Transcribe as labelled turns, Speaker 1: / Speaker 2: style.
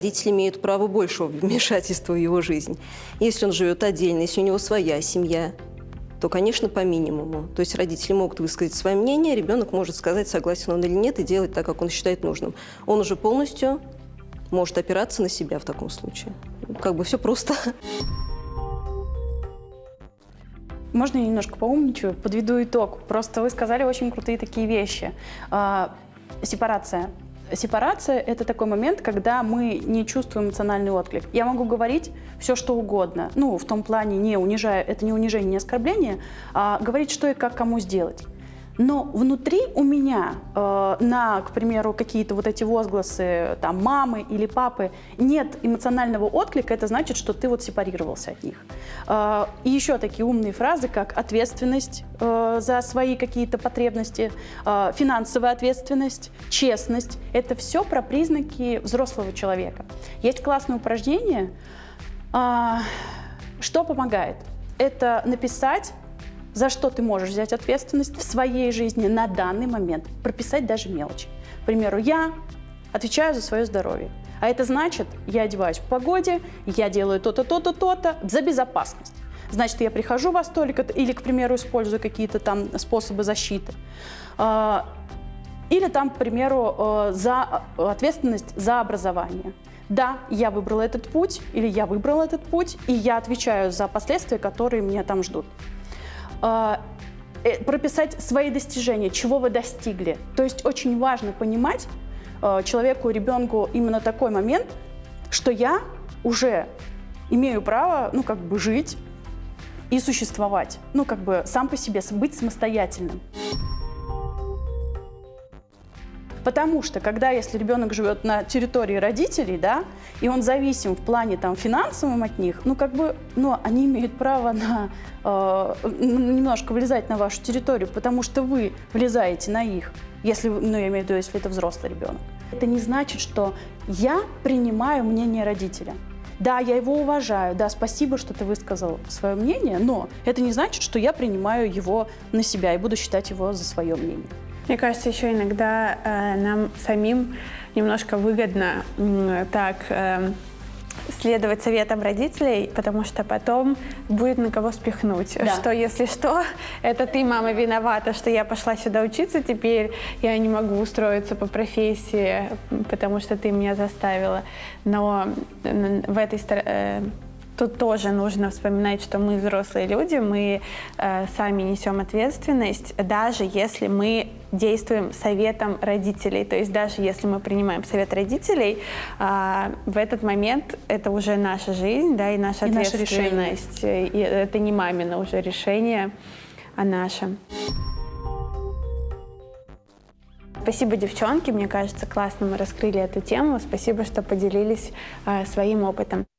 Speaker 1: Родители имеют право большего вмешательства в его жизнь. Если он живет отдельно, если у него своя семья, то, конечно, по минимуму. То есть родители могут высказать свое мнение, ребенок может сказать, согласен он или нет, и делать так, как он считает нужным. Он уже полностью может опираться на себя в таком случае. Как бы все просто.
Speaker 2: Можно я немножко поумничаю, подведу итог? Просто вы сказали очень крутые такие вещи. Сепарация. Сепарация – это такой момент, когда мы не чувствуем эмоциональный отклик. Я могу говорить все, что угодно. Ну, в том плане, не унижая, это не унижение, не оскорбление, а говорить, что и как кому сделать. Но внутри у меня на, к примеру, какие-то вот эти возгласы там, мамы или папы нет эмоционального отклика, это значит, что ты вот сепарировался от них. И еще такие умные фразы, как ответственность за свои какие-то потребности, финансовая ответственность, честность. Это все про признаки взрослого человека. Есть классное упражнение, что помогает. Это написать, за что ты можешь взять ответственность в своей жизни на данный момент, прописать даже мелочи. К примеру, я отвечаю за свое здоровье, а это значит, я одеваюсь в погоде, я делаю то-то, то-то, то-то за безопасность. Значит, я прихожу во столик или, к примеру, использую какие-то там способы защиты. Или там, к примеру, за ответственность за образование. Да, я выбрала этот путь, или я выбрал этот путь, и я отвечаю за последствия, которые меня там ждут. Прописать свои достижения, чего вы достигли. То есть очень важно понимать человеку, ребенку именно такой момент, что я уже имею право, ну, как бы жить и существовать, ну, как бы сам по себе, быть самостоятельным. Потому что, когда, если ребенок живет на территории родителей, да, и он зависим в плане там, финансовом от них, ну, как бы, ну, они имеют право на, немножко влезать на вашу территорию, потому что вы влезаете на их, если, ну, я имею в виду, если это взрослый ребенок. Это не значит, что я принимаю мнение родителя. Да, я его уважаю, да, спасибо, что ты высказал свое мнение, но это не значит, что я принимаю его на себя и буду считать его за свое мнение.
Speaker 3: Мне кажется, еще иногда нам самим немножко выгодно так следовать советам родителей, потому что потом будет на кого спихнуть. Да. Что, если что, это ты, мама, виновата, что я пошла сюда учиться, теперь я не могу устроиться по профессии, потому что ты меня заставила. Но в этой стороне... Тут тоже нужно вспоминать, что мы взрослые люди, мы сами несем ответственность, даже если мы действуем советом родителей. То есть даже если мы принимаем совет родителей, в этот момент это уже наша жизнь, да, и наша ответственность. И это не мамино уже решение, а наше. Спасибо, девчонки. Мне кажется, классно мы раскрыли эту тему. Спасибо, что поделились своим опытом.